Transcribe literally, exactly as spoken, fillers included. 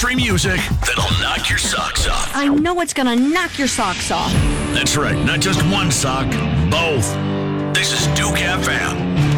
country music that'll knock your socks off. I know it's gonna knock your socks off. That's right, not just one sock, both. This is Duke F M.